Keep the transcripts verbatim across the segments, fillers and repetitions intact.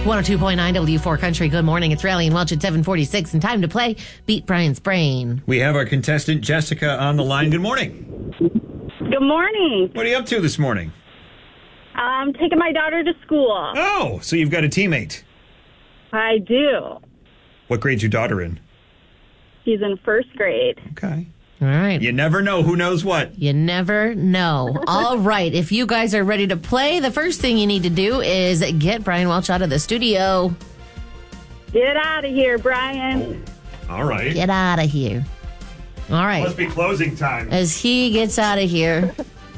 one oh two point nine W four Country. Good morning. It's Rally and Welch at seven forty-six, and time to play Beat Brian's Brain. We have our contestant, Jessica, on the line. Good morning. Good morning. What are you up to this morning? I'm taking my daughter to school. Oh, so you've got a teammate. I do. What grade's your daughter in? She's in first grade. Okay. All right. You never know who knows what. You never know. All right. If you guys are ready to play, the first thing you need to do is get Brian Welch out of the studio. Get out of here, Brian. Oh, all right. Get out of here. All right. Must be closing time. As he gets out of here.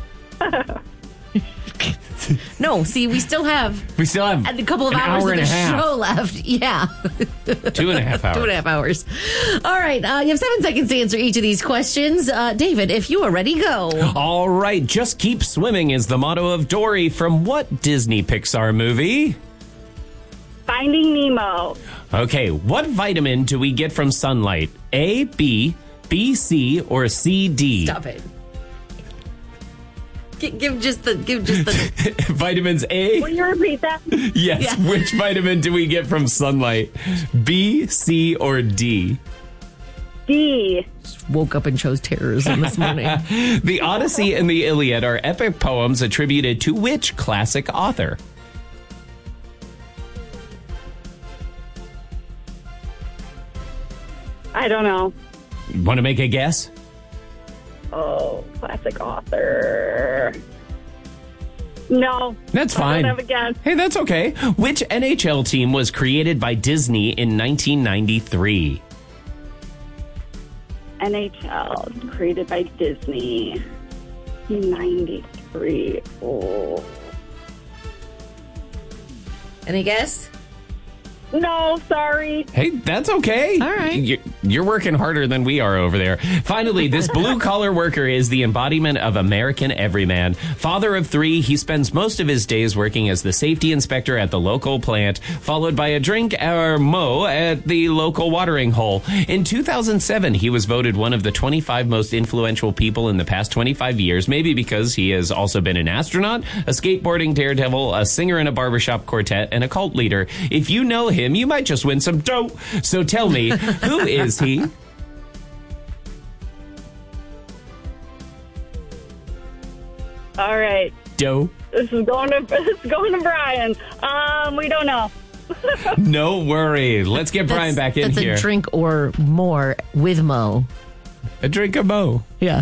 No, see, we still have We still have a couple of an hours hour of and the a half. show left. Yeah. Two and a half hours. Two and a half hours. All right. Uh, you have seven seconds to answer each of these questions. Uh, David, if you are ready, go. All right, just keep swimming is the motto of Dory from what Disney Pixar movie? Finding Nemo. Okay, what vitamin do we get from sunlight? A, B, B, C, or C, D? Stop it. G- give just the give just the Vitamins A? Will you repeat that? Yes. Yeah. Which vitamin do we get from sunlight? B, C, or D? D. woke up and chose terrorism this morning. The Odyssey and the Iliad are epic poems attributed to which classic author? I don't know. Want to make a guess? Oh, classic author. No. That's I fine. don't have a guess. Hey, that's okay. Which N H L team was created by Disney in nineteen ninety-three? N H L, created by Disney. ninety-three. Oh. Any guess? No, sorry. Hey, that's okay. All right. You're, you're working harder than we are over there. Finally, this blue-collar worker is the embodiment of American everyman. Father of three, he spends most of his days working as the safety inspector at the local plant, followed by a drink or mow at the local watering hole. In two thousand seven, he was voted one of the twenty-five most influential people in the past twenty-five years, maybe because he has also been an astronaut, a skateboarding daredevil, a singer in a barbershop quartet, and a cult leader. If you know him, you might just win some dough. So tell me, who is he? All right. Dough. This is going to this is going to Brian. Um, we don't know. No worry. Let's get Brian That's- back in that's here. a drink or more with Mo. A drink of Mo. Yeah.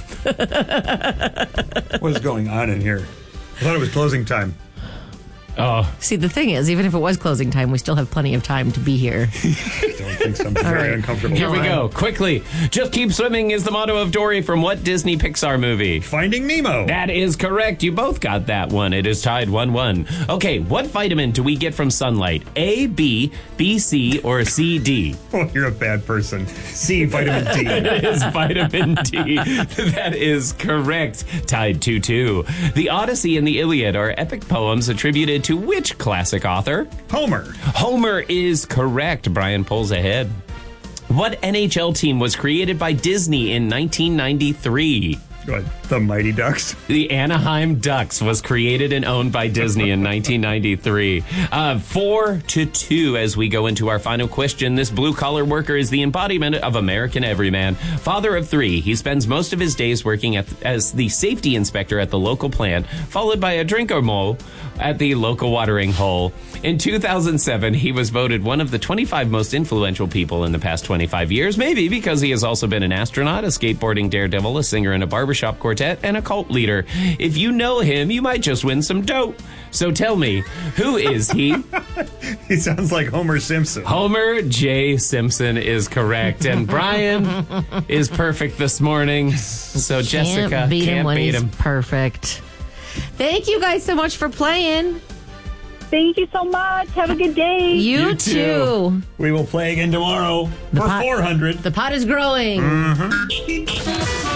What is going on in here? I thought it was closing time. Oh, See, the thing is, even if it was closing time, we still have plenty of time to be here. I don't think so. I'm very right. uncomfortable. here we go. Quickly. Just keep swimming is the motto of Dory from what Disney Pixar movie? Finding Nemo. That is correct. You both got that one. It is tied one one. Okay, what vitamin do we get from sunlight? A, B, B, C, or C, D? Oh, you're a bad person. C, vitamin D. It is vitamin D. That is correct. Tied two two. The Odyssey and the Iliad are epic poems attributed to which classic author? Homer. Homer is correct. Brian pulls ahead. What N H L team was created by Disney in nineteen ninety-three? What, the Mighty Ducks. The Anaheim Ducks was created and owned by Disney in nineteen ninety-three. Uh, four to two as we go into our final question. This blue-collar worker is the embodiment of American everyman. Father of three, he spends most of his days working at, as the safety inspector at the local plant, followed by a drink or mo at the local watering hole. In two thousand seven, he was voted one of the twenty-five most influential people in the past twenty-five years, maybe because he has also been an astronaut, a skateboarding daredevil, a singer in a barbershop quartet, and a cult leader. If you know him, you might just win some dough. So tell me, who is he? He sounds like Homer Simpson. Homer J. Simpson is correct, and Brian is perfect this morning. So Jessica can't beat him can't when beat he's him. perfect. Thank you guys so much for playing. Thank you so much. Have a good day. You, You too. too. We will play again tomorrow for pot- four hundred. The pot is growing. Mm-hmm.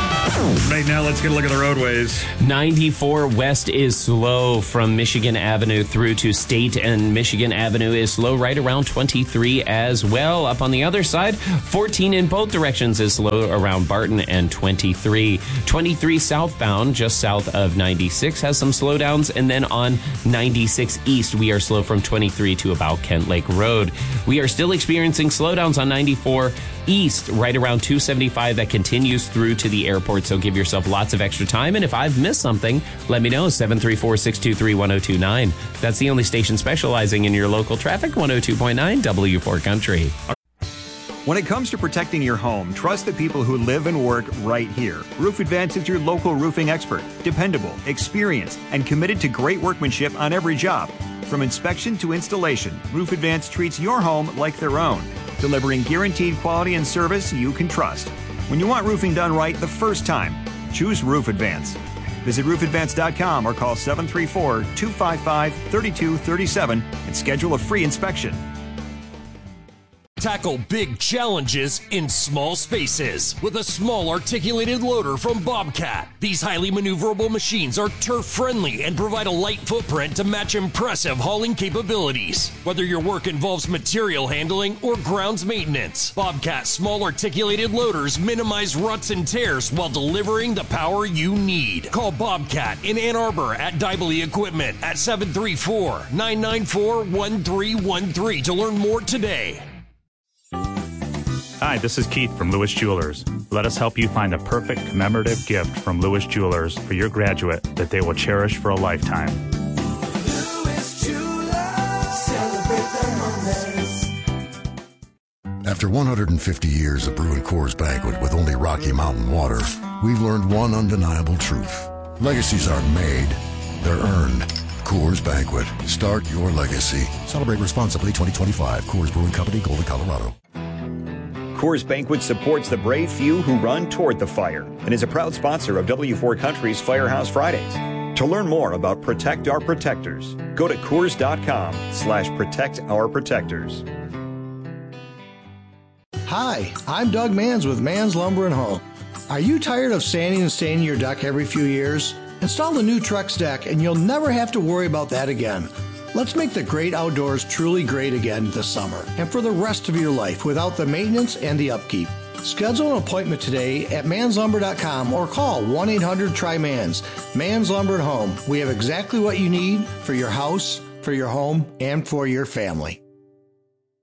Right now, let's get a look at the roadways. ninety-four West is slow from Michigan Avenue through to State, and Michigan Avenue is slow right around twenty-three as well. Up on the other side, fourteen in both directions is slow around Barton and twenty-three. twenty-three southbound, just south of ninety-six, has some slowdowns, and then on ninety-six East, we are slow from twenty-three to about Kent Lake Road. We are still experiencing slowdowns on ninety-four East, right around two seventy-five, that continues through to the airport, so give yourself lots of extra time. And if I've missed something, let me know. seven three four, six two three, one oh two nine. That's the only station specializing in your local traffic. one oh two point nine W four Country. When it comes to protecting your home, trust the people who live and work right here. Roof Advance is your local roofing expert, dependable, experienced, and committed to great workmanship on every job. From inspection to installation, Roof Advance treats your home like their own, delivering guaranteed quality and service you can trust. When you want roofing done right the first time, choose Roof Advance. Visit roof advance dot com or call seven three four, two five five, three two three seven and schedule a free inspection. Tackle big challenges in small spaces with a small articulated loader from Bobcat. These highly maneuverable machines are turf-friendly and provide a light footprint to match impressive hauling capabilities. Whether your work involves material handling or grounds maintenance, Bobcat small articulated loaders minimize ruts and tears while delivering the power you need. Call Bobcat in Ann Arbor at Dibbley Equipment at seven three four, nine nine four, one three one three to learn more today. Hi, this is Keith from Lewis Jewelers. Let us help you find the perfect commemorative gift from Lewis Jewelers for your graduate that they will cherish for a lifetime. Lewis Jewelers, celebrate the moments. After one hundred fifty years of brewing Coors Banquet with only Rocky Mountain water, we've learned one undeniable truth. Legacies aren't made, they're earned. Coors Banquet. Start your legacy. Celebrate responsibly. twenty twenty-five. Coors Brewing Company, Golden, Colorado. Coors Banquet supports the brave few who run toward the fire and is a proud sponsor of W four Country's Firehouse Fridays. To learn more about Protect Our Protectors, go to Coors.com slash Protect Our Protectors. Hi, I'm Doug Manns with Manns Lumber and Home. Are you tired of sanding and staining your deck every few years? Install the new Trex deck and you'll never have to worry about that again. Let's make the great outdoors truly great again this summer and for the rest of your life without the maintenance and the upkeep. Schedule an appointment today at manns lumber dot com or call one eight hundred T R Y MANNS. Manns Lumber and Home. We have exactly what you need for your house, for your home, and for your family.